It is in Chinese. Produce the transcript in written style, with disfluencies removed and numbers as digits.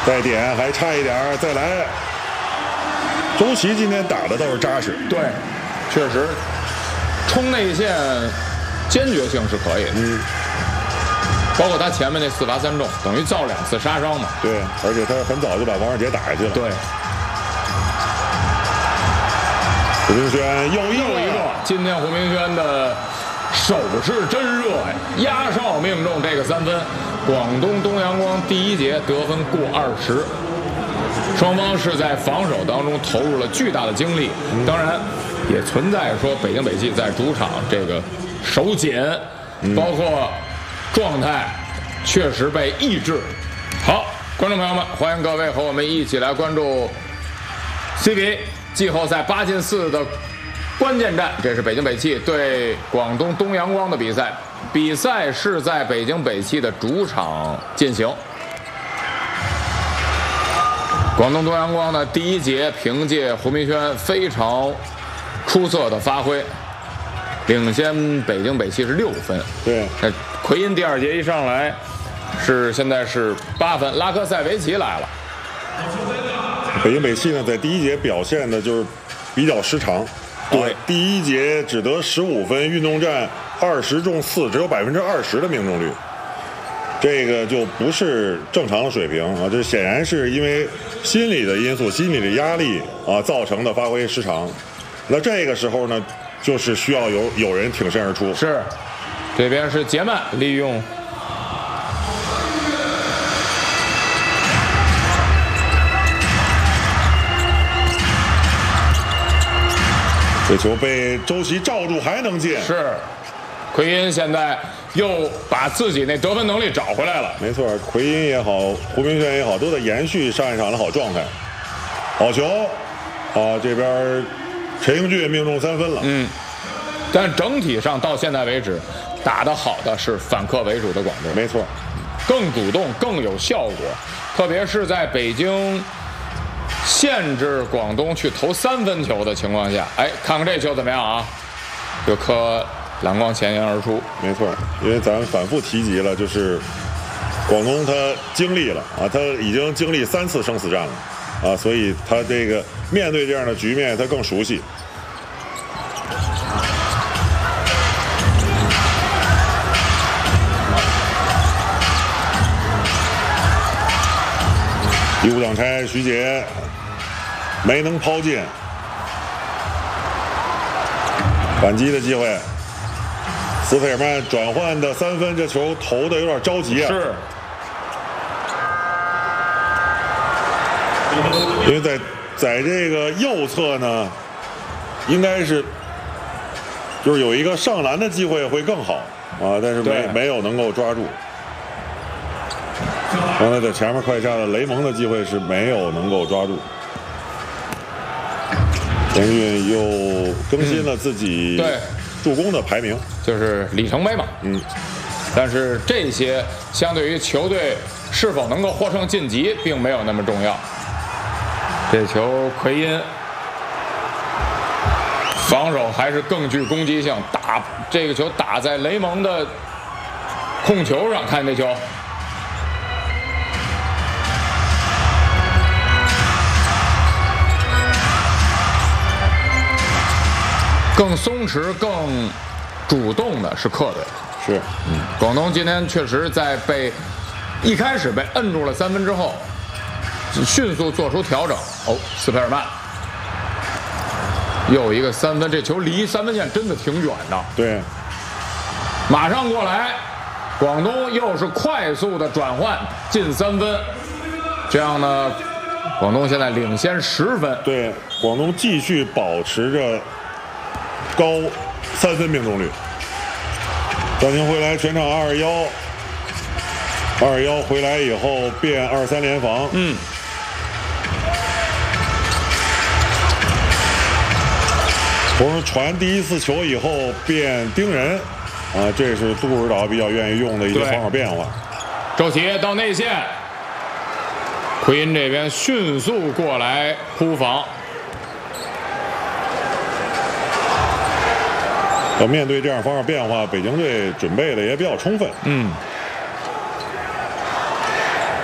带点还差一点，再来。周琦今天打的倒是扎实， 对，确实冲内线坚决性是可以的。包括他前面那4罚3中，等于造2次杀伤嘛。 对，而且他很早就把王二杰打下去了。 对。 胡明轩又一个， 今天胡明轩的手是真热呀，压哨命中这个3分。广东东阳光第一节得分过20，双方是在防守当中投入了巨大的精力，当然也存在说北京北汽在主场这个手紧，包括状态确实被抑制。好，观众朋友们，欢迎各位和我们一起来关注 CBA 季后赛8进4的关键战，这是北京北汽对广东东阳光的比赛。比赛是在北京北汽的主场进行。广东东阳光呢，第一节凭借胡明轩非常出色的发挥，领先北京北汽是6分。 对， 奎因第2节一上来现在是8分，拉科塞维奇来了。 北京北汽呢，在第一节表现的就是比较失常。对，第一节只得15分，运动战20中4，只有20%的命中率，这个就不是正常的水平啊！这显然是因为心理的因素、心理的压力啊造成的发挥失常。那这个时候呢，就是需要有人挺身而出。 是，这边是杰曼利用。 这球被周琦罩住，还能进。 是，奎因现在又把自己那得分能力找回来了。 没错，奎因也好，胡明轩也好，都在延续上一场的好状态。好球，啊，这边陈英俊命中3分了。 但整体上到现在为止，打得好的是反客为主的广东。 没错， 更主动，更有效果，特别是在北京限制广东去投3分球的情况下，看看这球怎么样啊？有颗蓝光前沿而出。 没错，因为咱们反复提及了，就是广东他经历了啊，他已经经历3次生死战了啊，所以他这个面对这样的局面，他更熟悉。第5挡拆，徐杰没能抛进，反击的机会。斯佩尔曼转换的3分，这球投的有点着急啊。 是， 因为在这个右侧呢，应该是就是有一个上篮的机会会更好啊，但是没有能够抓住。刚才在前面快下的雷蒙的机会是没有能够抓住。田运又更新了自己助攻的排名， 就是里程碑嘛。但是这些相对于球队是否能够获胜晋级，并没有那么重要。这球奎因防守还是更具攻击性，这个球打在雷蒙的控球上，看这球。更松弛、更主动的是客队， 是， 广东今天确实在一开始被摁住了3分之后，迅速做出调整。斯佩尔曼又一个3分，这球离3分线真的挺远的。 对， 马上过来，广东又是快速的转换进3分，这样呢，广东现在领先10分。 对，广东继续保持着高3分命中率。暂停回来，全场2-1回来以后变2-3联防。同时传第1次球以后变盯人啊，这是杜指导比较愿意用的一个防守变化。 周琦到内线，奎因这边迅速过来扑防。 要面对这样防守变化，北京队准备的也比较充分。